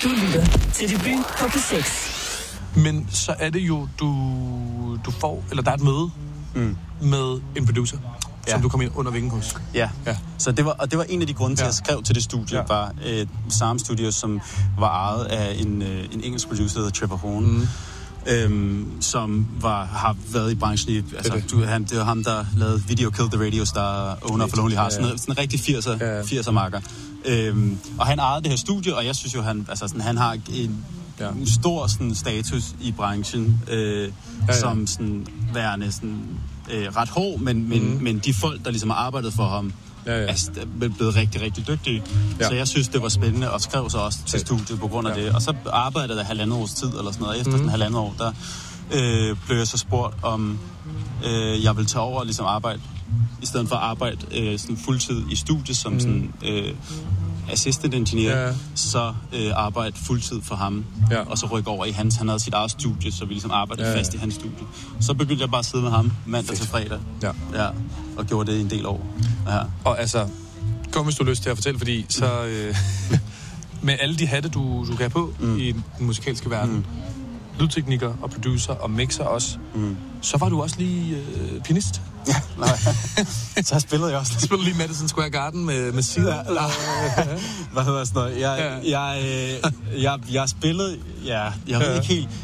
Du lytter til Debut på P6. Men så er det jo, du får, eller der er et møde med en producer, som du kom ind under vingen hos. Ja. Så det var en af de grunde til, at jeg skrev til det studie, var Psalm Studios, som var ejet af en engelsk producer, der hedder Trevor Horn, som har været i branchen i... Altså, det var ham, der lavede Video Killed the Radio Star, Owner for Lonely Hearts, sådan en rigtig 80'er marker. Og han ejede det her studie, og jeg synes jo, han har en stor sådan, status i branchen, som sådan, værende sådan, ret hård, men de folk, der ligesom har arbejdet for ham, er blevet rigtig, rigtig dygtige. Så jeg synes, det var spændende, og skrev så også til studiet på grund af det. Og så arbejdede jeg 1,5 års tid, eller sådan noget. Efter sådan 1,5 år, der blev jeg så spurgt, om jeg ville tage over og ligesom arbejde, i stedet for at arbejde sådan fuldtid i studiet, som sådan... assistant engineer, så arbejde fuldtid for ham, og så rykke over i hans. Han havde sit eget studie, så vi ligesom arbejdede fast i hans studie. Så begyndte jeg bare at sidde med ham mandag til fredag, og gjorde det i en del år. Ja. Og altså, kom hvis du har lyst til at fortælle, fordi så med alle de hatte, du kan have på i den musikalske verden, lydtekniker og producer og mixer også, så var du også lige pianist. Ja, så spillede jeg også. Spillede lige Madison Square Garden med Sida. Hvad hedder sådan noget? Jeg spillede... Ja, jeg ved ikke helt...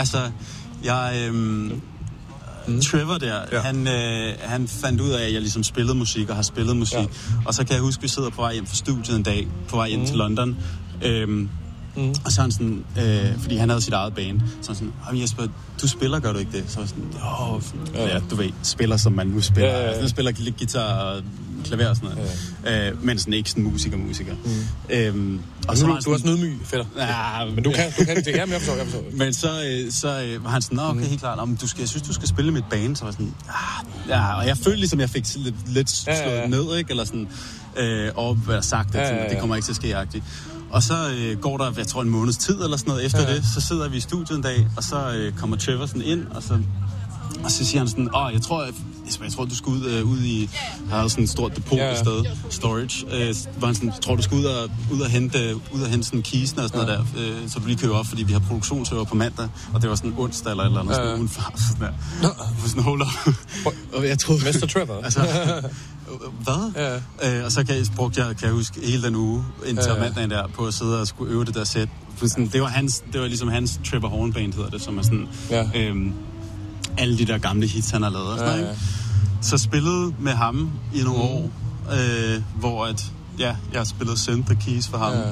Trevor der, han fandt ud af, at jeg ligesom spillede musik og har spillet musik. Og så kan jeg huske, at vi sidder på vej hjem fra studiet en dag, på vej hjem til London. Og så han sådan, fordi han havde sit eget band, så sådan, Jesper, du spiller, gør du ikke det? Så var sådan, du ved, spiller som man nu spiller. Jeg spiller lidt guitar og klaver og sådan noget. Men sådan ikke sådan musiker. Og så du er også nødmyg, fætter. Ja, men du kan det. Ja, men jeg forstår. Men så var han sådan, okay, helt klart, jeg synes, du skal spille mit band. Så var sådan, og jeg følte ligesom, jeg fik lidt slået ned, ikke? Eller sådan, og sagt, at det kommer ikke til at ske-agtigt. Og så går der, jeg tror, en måneds tid eller sådan noget efter det, så sidder vi i studiet en dag, og så kommer Trevor sådan ind, og så siger han sådan, jeg tror, du skal ud i, jeg har sådan et stort depot et sted, storage, hvor han sådan, tror du skal ud og hente sådan kisten og sådan noget der, så du lige køber op, fordi vi har produktionsøver på mandag, og det var sådan onsdag eller andet, sådan ugen far, sådan der. Sådan hold up. Og jeg troede... Mr. Trevor. Altså, hvad? Og så kan jeg huske hele den uge indtil mandagen der på at sidde og skulle øve det der sæt. Det var ligesom hans Trevor Horn band hedder det, som er sådan alle de der gamle hits han har lavet og sådan noget. Så spillede med ham i nogle år, hvor jeg spillede synth og keys for ham,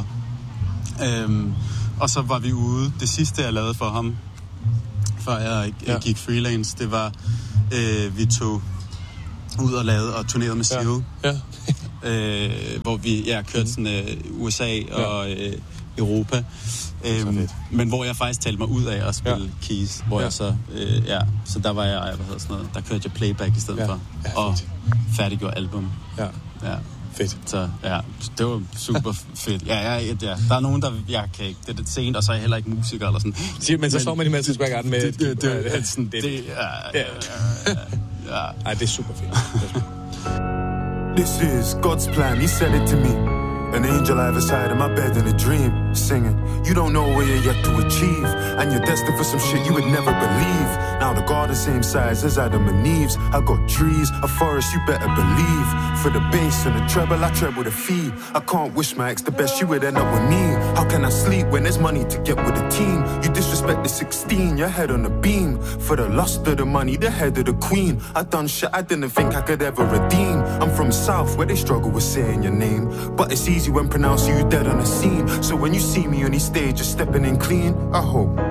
og så var vi ude. Det sidste jeg lavede for ham, før jeg gik freelance, det var vi tog ud og lavede og turnerede med Seal. Hvor vi kørte sådan USA og Europa. Men hvor jeg faktisk talte mig ud af at spille keys, hvor jeg så så der var jeg, der kørte jeg playback i stedet for, og færdiggjorde album. Fedt. Så det var super fedt. Der er nogen, der jeg kan ikke. Det er lidt sent, og så er jeg heller ikke musiker eller sådan. Men så står man i Madison Square Garden med... Ej, det er super fedt. This is God's plan, he said it to me. An angel either side of my bed in a dream, singing, you don't know where you're yet to achieve, and you're destined for some shit you would never believe. Now the garden same size as Adam and Eve's. I got trees, a forest, you better believe. For the bass and the treble, I treble the fee. I can't wish my ex the best, you would end up with me. How can I sleep when there's money to get with the team? You disrespect the 16, your head on the beam. For the lust of the money, the head of the queen. I done shit I didn't think I could ever redeem. I'm from South where they struggle with saying your name, but it's easy when pronouncing you dead on the scene. So when you see me on these stages stepping in clean, I hope